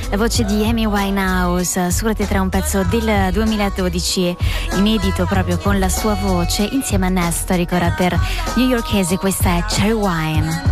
La voce di Amy Winehouse su Rete 3, un pezzo del 2012 inedito proprio con la sua voce insieme a Nestor, rapper newyorkese. Questa è Cherry Wine.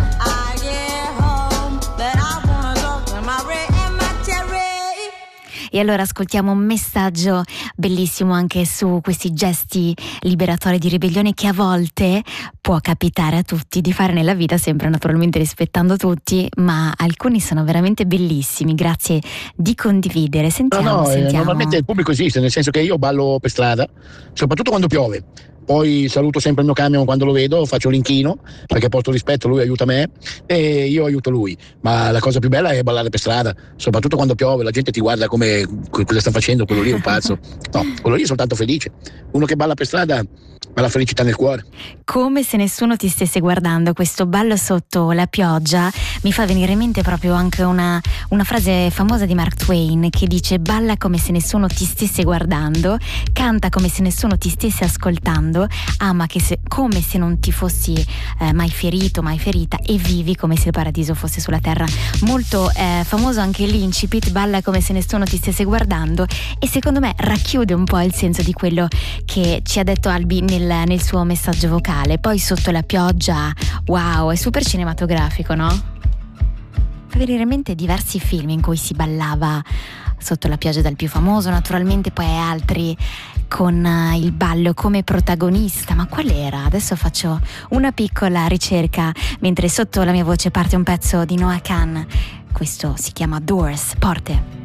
E allora ascoltiamo un messaggio bellissimo anche su questi gesti liberatori di ribellione che a volte può capitare a tutti di fare nella vita, sempre naturalmente rispettando tutti, ma alcuni sono veramente bellissimi. Grazie di condividere. Sentiamo. Normalmente il pubblico esiste, nel senso che io ballo per strada, soprattutto quando piove. Poi saluto sempre il mio camion quando lo vedo, faccio l'inchino perché porto rispetto, lui aiuta me e io aiuto lui. Ma la cosa più bella è ballare per strada, soprattutto quando piove, la gente ti guarda come cosa sta facendo, quello lì è un pazzo. No, quello lì è soltanto felice. Uno che balla per strada ha la felicità nel cuore. Come se nessuno ti stesse guardando, questo ballo sotto la pioggia mi fa venire in mente proprio anche una frase famosa di Mark Twain che dice: balla come se nessuno ti stesse guardando, canta come se nessuno ti stesse ascoltando, ama come se non ti fossi mai ferito, mai ferita, e vivi come se il paradiso fosse sulla terra. Molto famoso anche l'incipit, balla come se nessuno ti stesse guardando, e secondo me racchiude un po' il senso di quello che ci ha detto Albi nel suo messaggio vocale. Poi sotto la pioggia, wow, è super cinematografico, no? Fa venire in mente diversi film in cui si ballava sotto la pioggia, dal più famoso naturalmente, poi altri con il ballo come protagonista. Ma qual era? Adesso faccio una piccola ricerca mentre sotto la mia voce parte un pezzo di Noah Kahan. Questo si chiama Doors, porte.